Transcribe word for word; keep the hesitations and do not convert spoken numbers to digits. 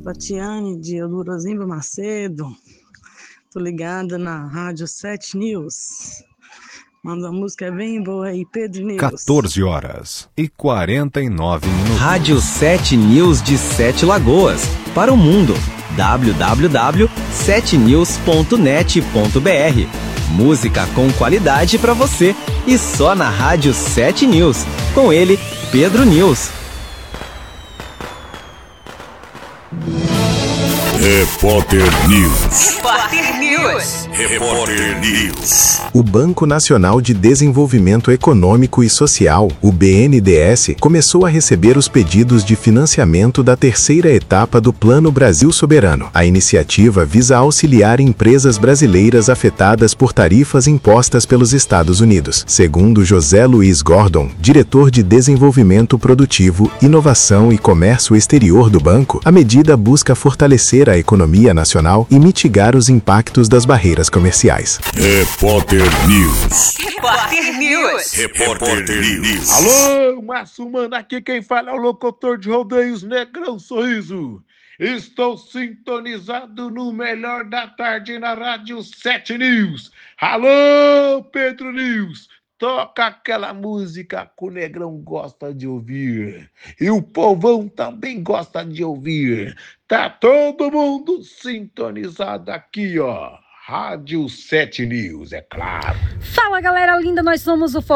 Tatiane de Eldorozimba Macedo. Tô ligada na Rádio sete News. Manda uma música bem boa aí, Pedro News. quatorze horas e quarenta e nove minutos. Rádio sete News de Sete Lagoas. Para o mundo. w w w ponto sete news ponto net ponto b r. Música com qualidade para você. E só na Rádio sete News. Com ele, Pedro News. Repórter News. Repórter News. Repórter News. O Banco Nacional de Desenvolvimento Econômico e Social, o B N D E S, começou a receber os pedidos de financiamento da terceira etapa do Plano Brasil Soberano. A iniciativa visa auxiliar empresas brasileiras afetadas por tarifas impostas pelos Estados Unidos. Segundo José Luiz Gordon, diretor de Desenvolvimento Produtivo, Inovação e Comércio Exterior do banco, a medida busca fortalecer a economia nacional e mitigar os impactos das barreiras comerciais. Repórter News. Repórter News. Repórter News. Alô, Márcio Mano, aqui quem fala é o locutor de rodeios Negrão Sorriso. Estou sintonizado no melhor da tarde na Rádio sete News. Alô, Pedro News. Toca aquela música que o Negrão gosta de ouvir. E o povão também gosta de ouvir. Tá todo mundo sintonizado aqui, ó. Rádio sete News, é claro. Fala, galera linda, nós somos o